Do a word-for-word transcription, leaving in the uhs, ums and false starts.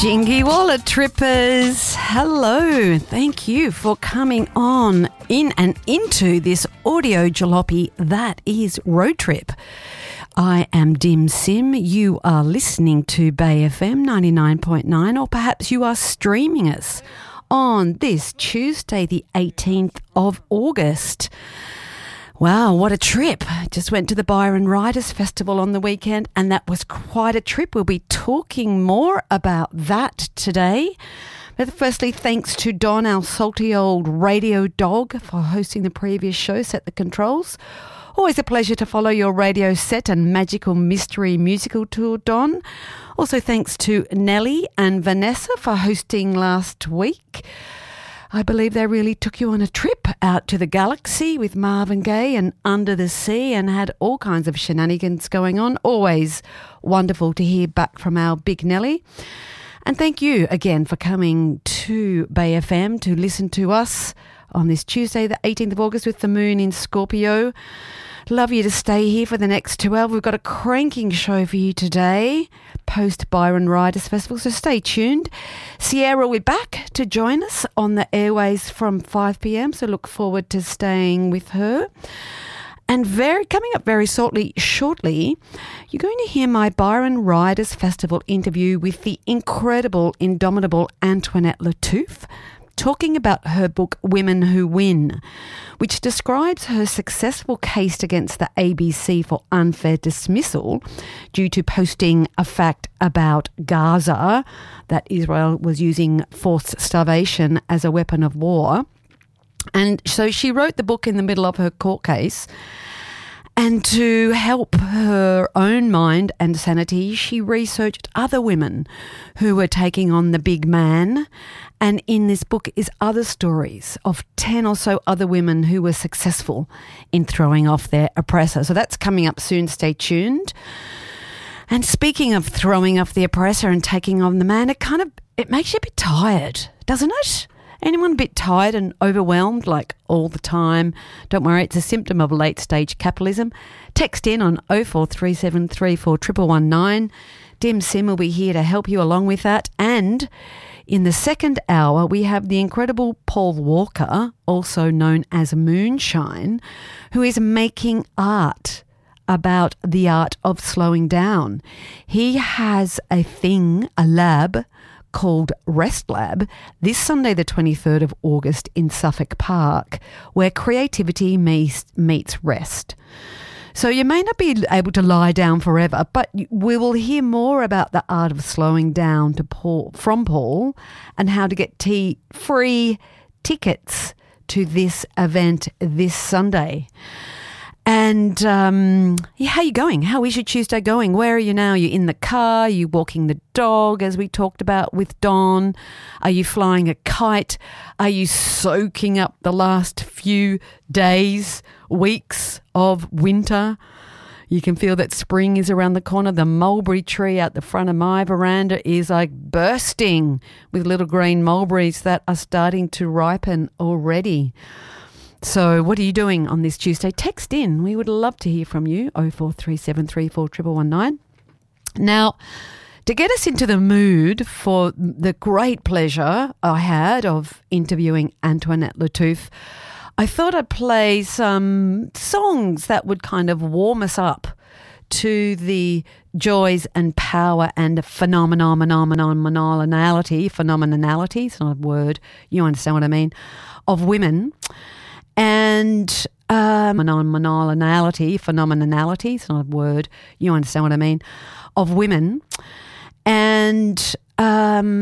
Jingy Wallet Trippers, hello. Thank you for coming on in and into this audio jalopy that is Road Trip. I am Dim Sim. You are listening to Bay F M ninety-nine point nine, or perhaps you are streaming us on this Tuesday, the eighteenth of August. Wow, what a trip. Just went to the Byron Writers Festival on the weekend, and that was quite a trip. We'll be talking more about that today. But firstly, thanks to Don, our salty old radio dog, for hosting the previous show, Set the Controls. Always a pleasure to follow your radio set and magical mystery musical tour, Don. Also thanks to Nellie and Vanessa for hosting last week. I believe they really took you on a trip out to the galaxy with Marvin Gaye and Under the Sea, and had all kinds of shenanigans going on. Always wonderful to hear back from our big Nelly. And thank you again for coming to Bay F M to listen to us on this Tuesday, the eighteenth of August, with the moon in Scorpio. Love you to stay here for the next two hours. We've got a cranking show for you today, post Byron Writers Festival, so stay tuned. Sierra will be back to join us on the airways from five p.m, so look forward to staying with her. And very coming up very shortly, shortly, you're going to hear my Byron Writers Festival interview with the incredible, indomitable Antoinette Lattouf, talking about her book Women Who Win, which describes her successful case against the A B C for unfair dismissal due to posting a fact about Gaza, that Israel was using forced starvation as a weapon of war. And so she wrote the book in the middle of her court case. And to help her own mind and sanity, she researched other women who were taking on the big man. And in this book is other stories of ten or so other women who were successful in throwing off their oppressor. So that's coming up soon. Stay tuned. And speaking of throwing off the oppressor and taking on the man, it kind of, it makes you a bit tired, doesn't it? Anyone a bit tired and overwhelmed, like all the time? Don't worry, it's a symptom of late-stage capitalism. Text in on oh four three seven three four one one one nine. Dim Sim will be here to help you along with that. And in the second hour, we have the incredible Paul Walker, also known as Moonshine, who is making art about the art of slowing down. He has a thing, a lab, called Rest Lab this Sunday the twenty-third of August in Suffolk Park, where creativity meets, meets rest. So you may not be able to lie down forever, but we will hear more about the art of slowing down to Paul, from Paul, and how to get tea free tickets to this event this Sunday. And um, yeah, how are you going? How is your Tuesday going? Where are you now? Are you in the car? Are you walking the dog, as we talked about with Dawn? Are you flying a kite? Are you soaking up the last few days, weeks of winter? You can feel that spring is around the corner. The mulberry tree out the front of my veranda is like bursting with little green mulberries that are starting to ripen already. So what are you doing on this Tuesday? Text in. We would love to hear from you. oh four three seven three four one one one nine. Now, to get us into the mood for the great pleasure I had of interviewing Antoinette Lattouf, I thought I'd play some songs that would kind of warm us up to the joys and power and phenomenality, phenomenality, it's not a word, you understand what I mean, of women. And um, phenomenality, phenomenality, it's not a word, you understand what I mean, of women. And um,